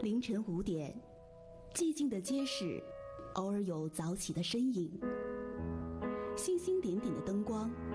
凌晨5点，寂静的街市，偶尔有早起的身影，星星点点的灯光